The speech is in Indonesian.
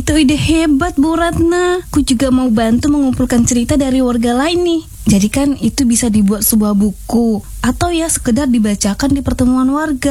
Itu ide hebat Bu Ratna. Aku juga mau bantu mengumpulkan cerita dari warga lain nih. Jadi kan itu bisa dibuat sebuah buku atau ya sekedar dibacakan di pertemuan warga.